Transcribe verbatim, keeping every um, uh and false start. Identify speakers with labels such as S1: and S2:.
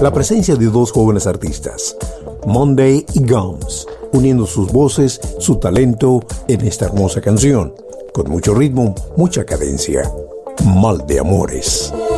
S1: la presencia de dos jóvenes artistas, Monday y Gums, uniendo sus voces, su talento en esta hermosa canción, con mucho ritmo, mucha cadencia. Mal de amores.